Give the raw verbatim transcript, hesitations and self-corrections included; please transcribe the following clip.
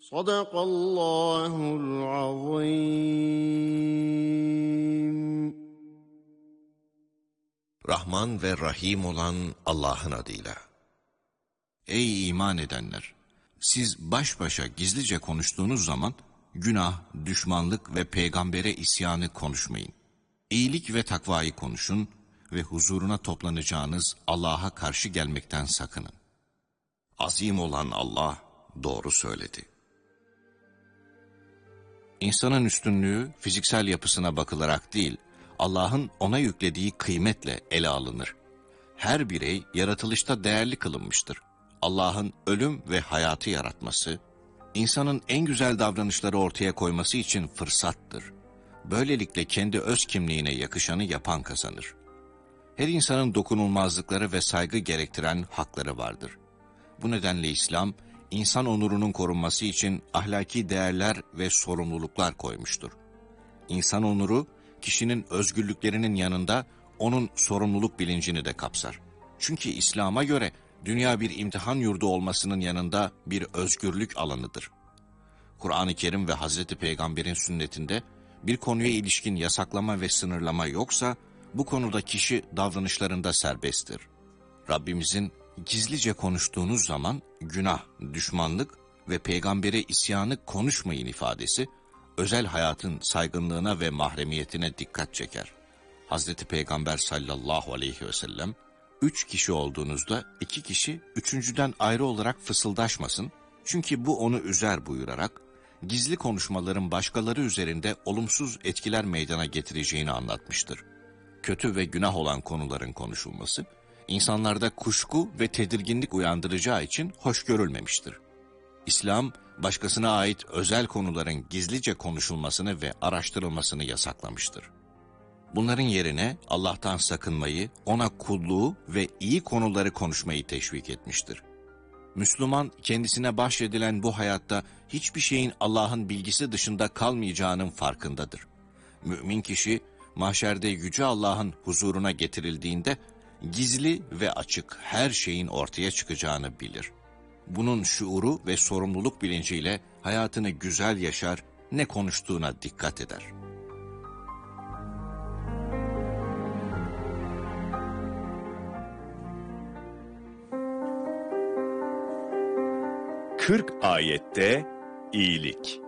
Sadakallahul azim. Rahman ve Rahim olan Allah'ın adıyla. Ey iman edenler! Siz baş başa gizlice konuştuğunuz zaman günah, düşmanlık ve peygambere isyanı konuşmayın. İyilik ve takvayı konuşun ve huzuruna toplanacağınız Allah'a karşı gelmekten sakının. Azim olan Allah doğru söyledi. İnsanın üstünlüğü fiziksel yapısına bakılarak değil, Allah'ın ona yüklediği kıymetle ele alınır. Her birey yaratılışta değerli kılınmıştır. Allah'ın ölüm ve hayatı yaratması, insanın en güzel davranışları ortaya koyması için fırsattır. Böylelikle kendi öz kimliğine yakışanı yapan kazanır. Her insanın dokunulmazlıkları ve saygı gerektiren hakları vardır. Bu nedenle İslam, insan onurunun korunması için ahlaki değerler ve sorumluluklar koymuştur. İnsan onuru, kişinin özgürlüklerinin yanında onun sorumluluk bilincini de kapsar. Çünkü İslam'a göre dünya bir imtihan yurdu olmasının yanında bir özgürlük alanıdır. Kur'an-ı Kerim ve Hazreti Peygamber'in sünnetinde bir konuya ilişkin yasaklama ve sınırlama yoksa, bu konuda kişi davranışlarında serbesttir. Rabbimizin gizlice konuştuğunuz zaman günah, düşmanlık ve peygambere isyanı konuşmayın ifadesi, özel hayatın saygınlığına ve mahremiyetine dikkat çeker. Hazreti Peygamber sallallahu aleyhi ve sellem, üç kişi olduğunuzda iki kişi üçüncüden ayrı olarak fısıldaşmasın, çünkü bu onu üzer buyurarak, gizli konuşmaların başkaları üzerinde olumsuz etkiler meydana getireceğini anlatmıştır. Kötü ve günah olan konuların konuşulması, insanlarda kuşku ve tedirginlik uyandıracağı için hoş görülmemiştir. İslam, başkasına ait özel konuların gizlice konuşulmasını ve araştırılmasını yasaklamıştır. Bunların yerine Allah'tan sakınmayı, ona kulluğu ve iyi konuları konuşmayı teşvik etmiştir. Müslüman, kendisine bahşedilen bu hayatta hiçbir şeyin Allah'ın bilgisi dışında kalmayacağının farkındadır. Mümin kişi, mahşerde Yüce Allah'ın huzuruna getirildiğinde, gizli ve açık her şeyin ortaya çıkacağını bilir. Bunun şuuru ve sorumluluk bilinciyle hayatını güzel yaşar, ne konuştuğuna dikkat eder. kırk ayette iyilik.